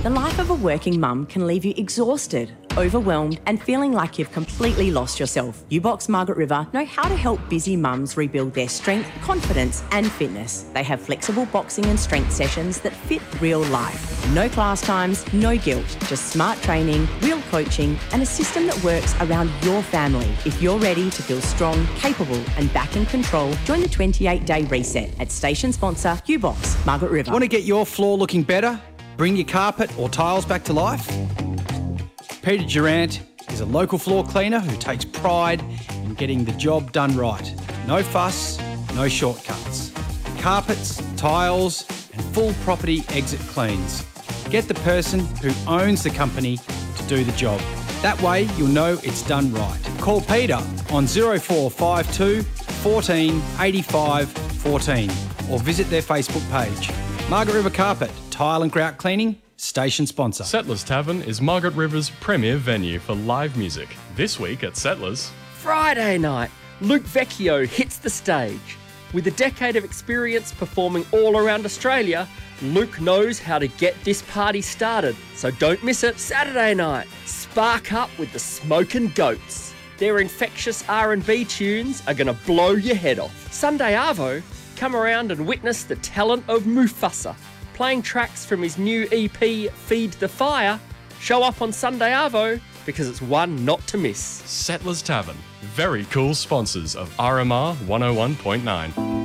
The life of a working mum can leave you exhausted, overwhelmed and feeling like you've completely lost yourself. U-Box Margaret River know how to help busy mums rebuild their strength, confidence and fitness. They have flexible boxing and strength sessions that fit real life. No class times, no guilt, just smart training, real coaching and a system that works around your family. If you're ready to feel strong, capable and back in control, join the 28-day reset at station sponsor U-Box Margaret River. Want to get your floor looking better? Bring your carpet or tiles back to life? Peter Durant is a local floor cleaner who takes pride in getting the job done right. No fuss, no shortcuts. Carpets, tiles and full property exit cleans. Get the person who owns the company to do the job. That way you'll know it's done right. Call Peter on 0452 14 85 14 or visit their Facebook page. Margaret River Carpet, Tile and Grout Cleaning, station sponsor. Settlers Tavern is Margaret River's premier venue for live music. This week at Settlers. Friday night, Luke Vecchio hits the stage. With a decade of experience performing all around Australia, Luke knows how to get this party started. So don't miss it. Saturday night, spark up with the Smokin' Goats. Their infectious R&B tunes are going to blow your head off. Sunday Arvo, come around and witness the talent of Mufasa. Playing tracks from his new EP, Feed the Fire. Show up on Sunday Arvo because it's one not to miss. Settlers Tavern, very cool sponsors of RMR 101.9.